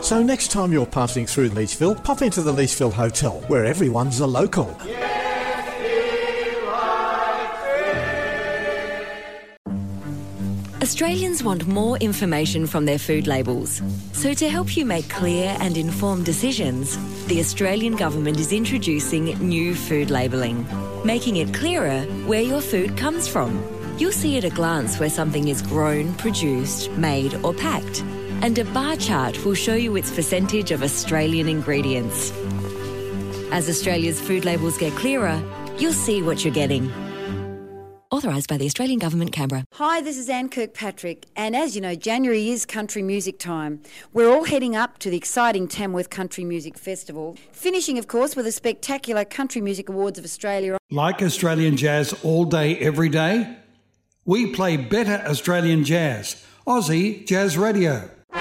So next time you're passing through Leachville, pop into the Leachville Hotel, where everyone's a local. Australians want more information from their food labels. So to help you make clear and informed decisions, the Australian Government is introducing new food labelling, making it clearer where your food comes from. You'll see at a glance where something is grown, produced, made or packed. And a bar chart will show you its percentage of Australian ingredients. As Australia's food labels get clearer, you'll see what you're getting. Authorised by the Australian Government, Canberra. Hi, this is Anne Kirkpatrick, and as you know, January is country music time. We're all heading up to the exciting Tamworth Country Music Festival, finishing, of course, with the spectacular Country Music Awards of Australia. Like Australian jazz all day, every day? We play better Australian jazz, Aussie Jazz Radio.